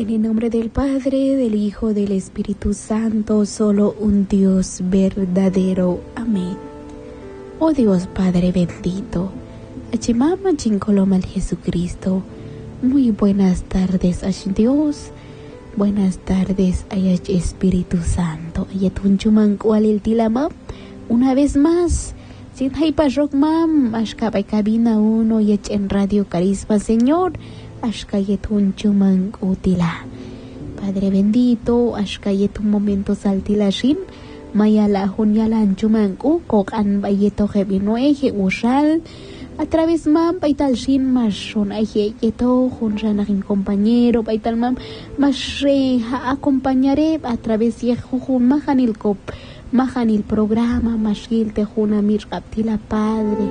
En el nombre del Padre, del Hijo, del Espíritu Santo, solo un Dios verdadero. Amén. Oh Dios Padre bendito, Achimama Chincolomal Jesucristo, muy buenas tardes, Dios. Buenas tardes, Ayach Espíritu Santo. Ayatun chuman cualil tilama, una vez más. Sin haypashok mam, ashka by cabina 1 yech en Radio Carisma, Señor. Ashka yetun chuman utila. Padre bendito, ashka yetun momento saltilashin. Mayala hunyalan chuman kok an bayeto hebinoeje ushal. A través mam paital shin mashon aye yeto junran akin compañero paital mam mashe acompañaré a través yejujun mahanil kop mahanil programa mashil te juna mir kaptila Padre.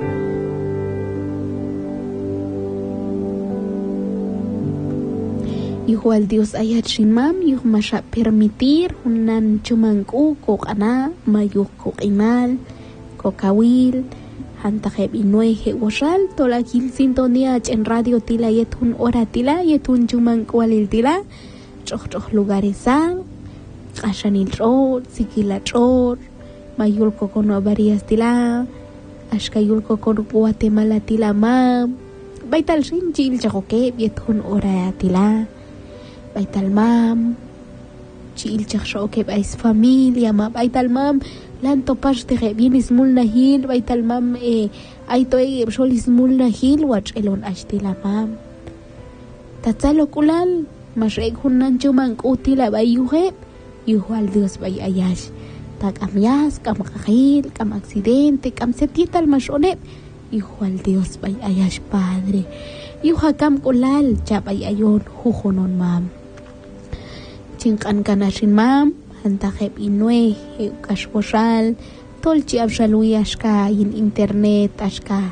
Igual Dios ayat shin mam yuh masha permitir hunan chumanku kok ana mayuk kok imal kokawil Hantajeb inueje washal tola kil sintonía en radio tila yetun hora tila yetun chuman kualil tila choch lugares sang ashanil chor sikila chor mayul kokono varias tila ashkayul kokono Guatemala tila mam baital shin chil chakoke yetun hora tila baital mam chil chakoke bais familia ma baital mam lanto paste bienes mulna hil baital mam ay toy solis mulna hil watch elon ashtila mam tatsalo kulal masreg hunan chuman utila bayuhe yuhal Dios bay ayash tak amyas kam khil kam accidente kam setital mashonet yuhal Dios bay ayash Padre yuha kam kulal chabay ayon huhonon mam chinkan kanashin mam Hantajeb inue kashwoshal tolchi abshalui ashka in internet ashka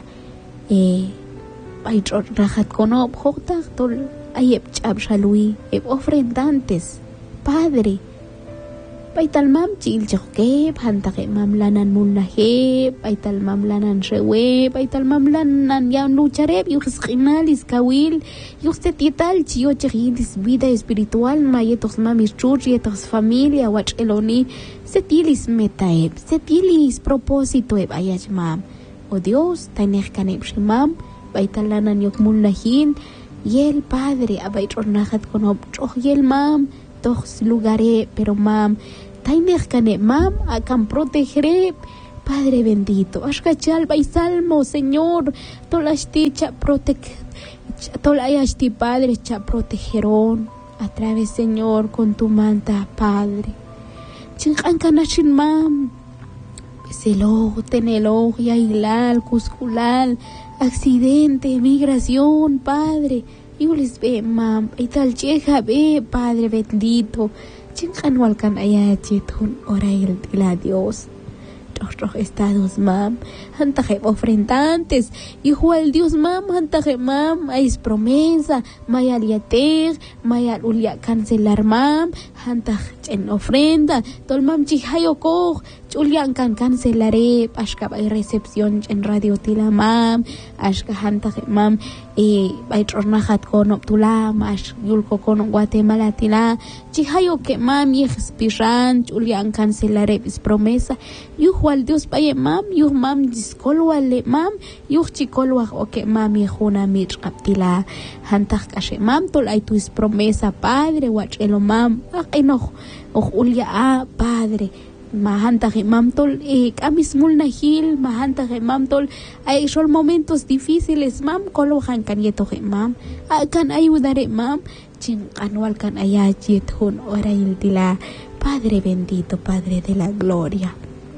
baychor rahat konob hoktak tol ayeb chabshalui ofrendantes Padre baital mam chil chokeb hantajeb mam lanan mulnahe baital mam lanan shewe baital mam lanan yan luchareb yuxqinalis kawil yuxte tital chio chigilis vida espiritual mayetos mamis church yetos familia wach eloni setilis metaeb setilis propósito eb ayach mam o Dios taineh kaneb shemam baital lanan yok mulnahin yel Padre abaichor nahat konob choh yel mam todos lugares, pero mam, taineh kane mam, akan protegeré, Padre bendito, ashkachal bay salmo, Señor, tolashti cha tolayashti Padre cha protegerón, a través Señor con tu manta, Padre. Chinkan kanashin mam, beselo, tenelo, yailal, cusculal, accidente, migración, Padre. Yo les ve, mam, y tal cheja ve, Padre bendito. Chingan walkan ayachetun orail tila Dios. Roh estados, mam, hantajeb ofrendantes. Hijo al Dios, mam, hantajeb, mam, es promesa. Mayal yater, mayal ulia cancelar, mam, hantaj en ofrenda. Tol mam chihayo koch, chulian cancelaré. Ashka bay recepción en radio tila, mam. Ashka hantajeb, mam. Bay tornahat kono tula, mash yulko kono Guatemala tila. Chihayo que mam yexpiran, chulian cancelaré es promesa. Yuh al Dios baye mam, yuh mam discolwale mam, yuh chicolwa oke mam yehuna mir kaptila. Hantaj kashe mam tol ay tu es promesa Padre, wach elo mam, enoch, ulia Padre. Mahantaj mam tol kamis mulna hil, mahantaj mam tol ay son momentos difíciles mam, kolohan kan yeto mam, kan ayudare mam, chin anual kan ayachet hun orail tila. Padre bendito, Padre de la gloria.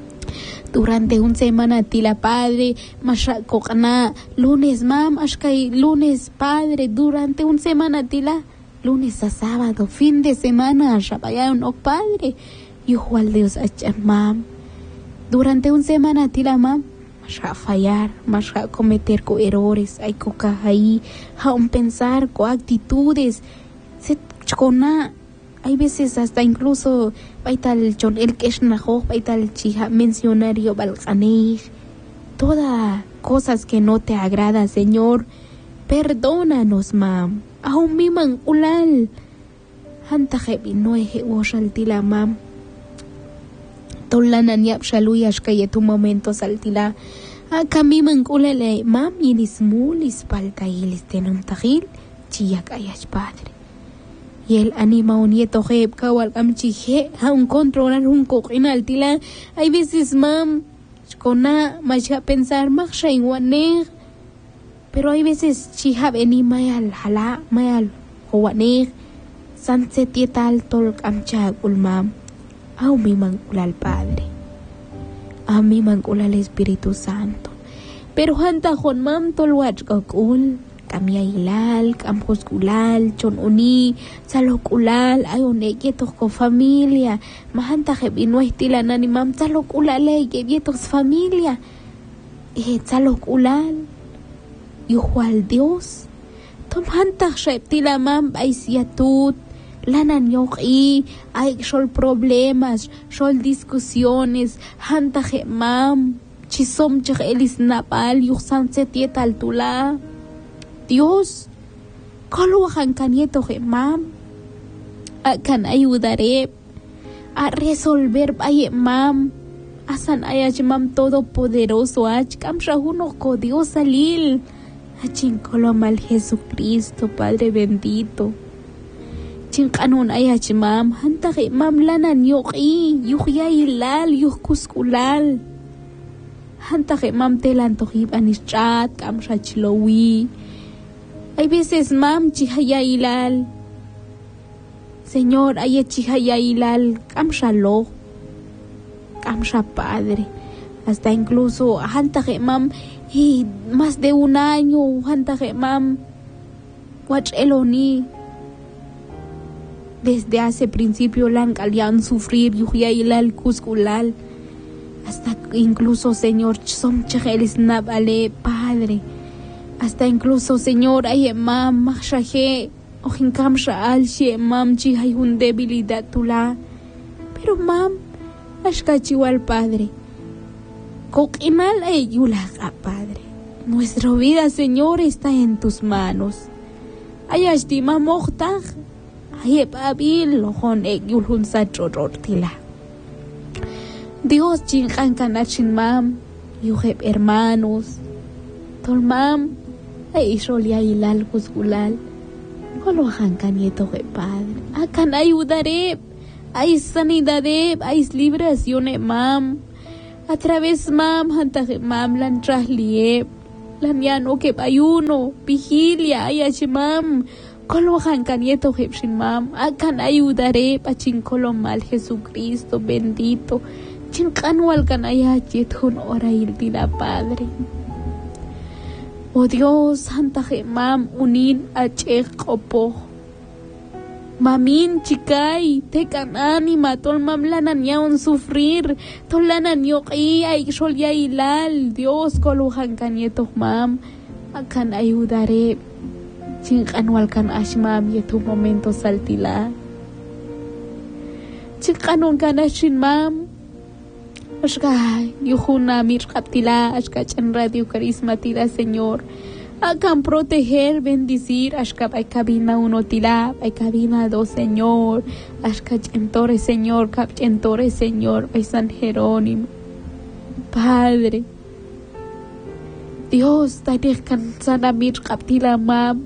Durante una semana tila Padre, mashakokana lunes mam, ashkay lunes Padre, durante una semana tila lunes a sábado, fin de semana, shabayan ok Padre, yuhu al Dios acham mam. Durante una semana tila mam, masha fallar, masha cometer errores, hay ahí, aún pensar con actitudes, se chona. Hay veces hasta incluso baital chon el keshnajoj, baital chiha mencionario balqanej, todas cosas que no te agradan, Señor, perdónanos, mam. Aún mi manculal, hanta jebinoeje washaltila mam tolanan yap shaluyash kayetu momento saltila kami mankulele mam yinismulis paltailis tenum tajil chiyak ayash padre y el anima un nieto jeb kawal amchije un controlar un coquinal tila hay veces mam kona macha pensar maksha inwaneg pero hay veces chihab eni mayal hala mayal huwaneg sanse tietal tol amcha ulmam au mi mankulal padre a mi mankulal Espíritu Santo pero hanta jon mam tolwach kakul kami ailal kamhuskulal chon uni salokulal ayone ketos ko familia mahanta jebino estila nani mam salokulal ke ketos familia salokulal yuhwal Dios tom hanta sheptila mam baisiatut lanan yoqi ay shol problemas shol discusiones hanta je mam chisom chak elis napal yuxan setietal tula Dios, koluahan kanieto je mam, akan ayudaré a resolver aye mam, asan ayach mam todopoderoso ach kam shahuno ko Dios salil, achinkolo mal Jesucristo Padre bendito, chinkanun ayach mam, hanta je mam lanan yoqi, yuhya ilal, yuhkuskulal, hanta je mam telantohib anishat kam shachlowi. Hay veces mam chihaya ilal Señor aye chihaya ilal kamshalo kamsha padre hasta incluso hantaje mam y más de un año hantaje mam wach eloni desde hace principio lan kalian sufrir yuhya ilal kuskulal hasta incluso Señor som chegelis nabale padre hasta incluso Señor ay mam makshaje ojinkam shaal she mam chi hay un debilidad tula pero mam ashkachiwal padre kokinal ay yulaka padre nuestra vida Señor está en tus manos ay ashtima mohtag ay pabil lojon ek yulhun sa chorortila Dios chinkan kanachin mam yuheb hermanos tol mam ay isholia ilal kuskulal kolohan kanieto je padre akan ayudaré hay sanidad hay liberación mam a través mam hanta je mam lan trahlie lan yano que ayuno vigilia ay mam kolohan kanieto je shin mam akan ayudaré pachinkolo mal Jesucristo bendito chinkanwal kan ayachet hun orail dila padre. Oh Dios, hanta je mam unin achekopo. Mamin chikay, tekan anima, tol mam lanan yaon sufrir, tol lanan yoki ay shol ya ilal. Dios, koluhan kanyeto mam, akan ayudaré. Chinkanwal kan ashmam yetu momento saltila. Chinkanun kan ashin mam. Ashka yuhuna mir kaptila ashka chan radio carisma tila Señor akan proteger bendecir ashka by cabina 1 tila by cabina 2 Señor ashka chentore Señor kap chentore Señor by San Jerónimo Padre Dios tadir kan sana mir kaptila mam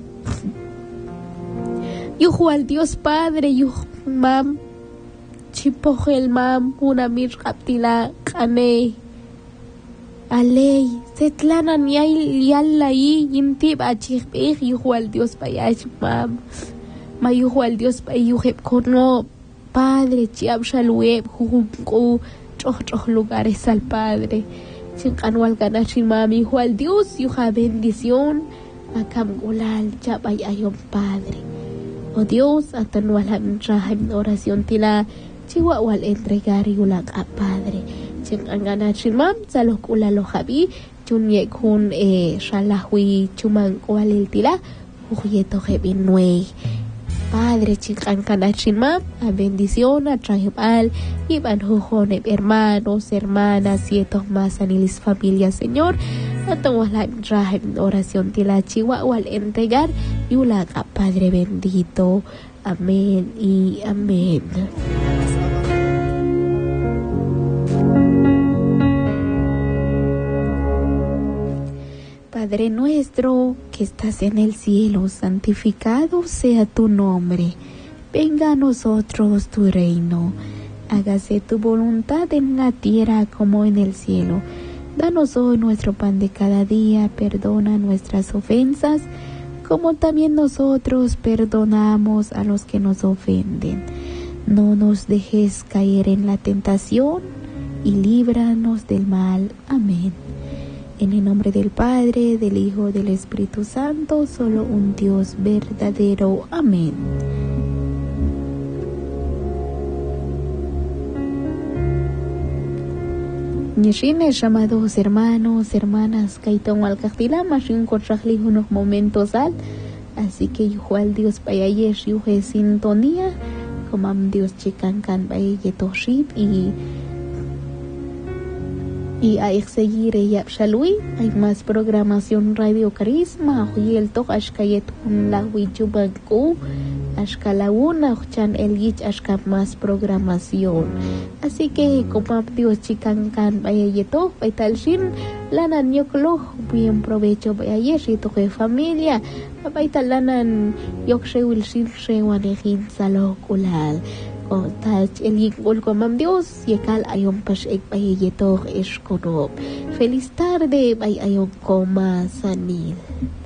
yuhu al Dios Padre yuhu mam chipojel mam una mir kaptila kane aley setlanan yalla yintib achibeh yuhu al Dios payach mam ma yuhu al Dios payuheb kono Padre chiab shalweb juhunku choch lugares al Padre chinkanwal kanachin mam yuhu al Dios yuha bendición akam gulal chabay ayom Padre oh Dios atanwalan rahim oración tila chiwa wal entregar yulak a Padre chingangana chimam salok ulalo habi chunye kun shalahui chumang walil tila uyeto hebin nuey Padre chingangana chimam a bendición a trahimal y van hermanos hermanas y estos más anilis familia Señor Todos la oración de la Chihuahua al entregar Yulaga, Padre bendito. Amén y amén. Padre nuestro que estás en el cielo, santificado sea tu nombre. Venga a nosotros tu reino. Hágase tu voluntad en la tierra como en el cielo. Danos hoy nuestro pan de cada día. Perdona nuestras ofensas, como también nosotros perdonamos a los que nos ofenden. No nos dejes caer en la tentación y líbranos del mal. Amén. En el nombre del Padre, del Hijo, del Espíritu Santo, solo un Dios verdadero. Amén. Ñishines, amados hermanos, hermanas, Kaitón Alcastila, Mashin Contrajli unos momentos al. Así que igual Dios vaya yuje sintonía, como Dios chicancan vaya yetoship y hay que seguir ella shalui, hay más programación Radio Carisma, hoy el toque ashkayet un la huichubanku, ashkala una, chan el yich ashka más programación. Así que como Dios chicancan vaya yeto, vaya shin, lanan yoklo, buen provecho vaya yeshi toque familia, vaya lanan yokshe wil shin shewanejin salokulal. O tal el yingol como Dios yekal ayon pas ek payeto es kono. Feliz tarde bay ayon koma sanil.